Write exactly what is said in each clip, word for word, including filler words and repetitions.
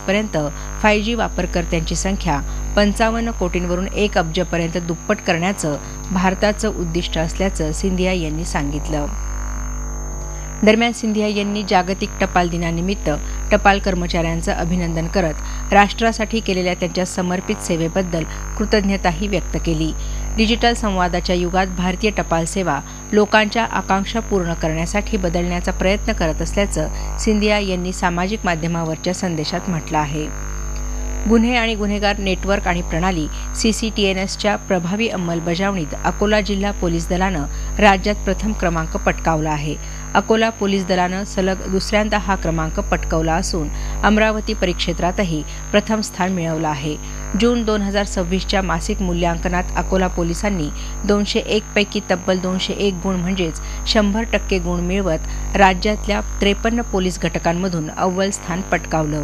पर्यंत फाय जी वापरकर्त्यांची संख्या पंचावन्न कोटींवरून एक अब्जपर्यंत दुप्पट करण्याचं भारताचं उद्दिष्ट असल्याचं सिंधिया यांनी सांगितलं. दरम्यान सिंधिया यांनी जागतिक टपाल दिनानिमित्त टपाल कर्मचाऱ्यांचं अभिनंदन करत राष्ट्रासाठी केलेल्या त्यांच्या समर्पित सेवेबद्दल कृतज्ञताही व्यक्त केली. डिजिटल संवादाच्या युगात भारतीय टपाल सेवा लोकांच्या आकांक्षा पूर्ण करण्यासाठी बदलण्याचा प्रयत्न करत असल्याचं सिंधिया यांनी सामाजिक माध्यमावरच्या संदेशात म्हटलं आहे. गुन्हे आणि गुन्हेगार नेटवर्क आणि प्रणाली सीसीटीएनएसच्या प्रभावी अंमलबजावणीत अकोला जिल्हा पोलीस दलानं राज्यात प्रथम क्रमांक पटकावला आहे. अकोला पोलीस दलानं सलग दुसऱ्यांदा हा क्रमांक पटकावला असून अमरावती परिक्षेत्रातही प्रथम स्थान मिळवलं आहे. जून दोन हजार सव्वीसच्या मासिक मूल्यांकनात अकोला पोलिसांनी दोनशे एक पैकी तब्बल दोनशे एक गुण म्हणजेच शंभर टक्के गुण मिळवत राज्यातल्या त्रेपन्न पोलीस घटकांमधून अव्वल स्थान पटकावलं.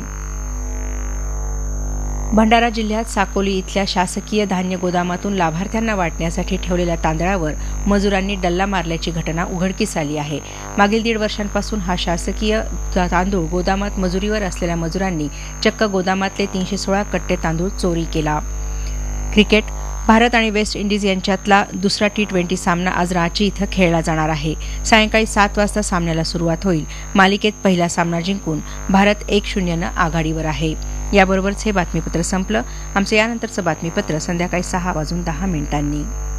भंडारा जिल्ह्यात साकोली इथल्या शासकीय धान्य गोदामातून लाभार्थ्यांना वाटण्यासाठी ठेवलेल्या तांदळावर मजुरांनी डल्ला मारल्याची घटना उघडकीस आली आहे. मागील दीड वर्षांपासून हा शासकीय तांदूळ गोदामात मजुरीवर असलेल्या मजुरांनी चक्क गोदामातले तीनशे सोळा कट्टे तांदूळ चोरी केला. क्रिकेट भारत आणि वेस्ट इंडिज यांच्यातला दुसरा टी ट्वेंटी सामना आज रांची इथं खेळला जाणार आहे. सायंकाळी सात वाजता सामन्याला सुरुवात होईल. मालिकेत पहिला सामना जिंकून भारत एक शून्यनं आघाडीवर आहे. याबरोबरच हे बातमीपत्र संपलं. आमचं यानंतरचं बातमीपत्र संध्याकाळी सहा वाजून दहा मिनिटांनी.